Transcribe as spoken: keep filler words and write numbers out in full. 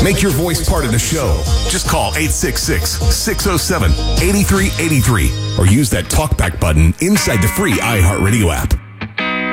Make your voice part of the show. Just call eight six six, six oh seven, eight three eight three or use that talkback button inside the free iHeartRadio app.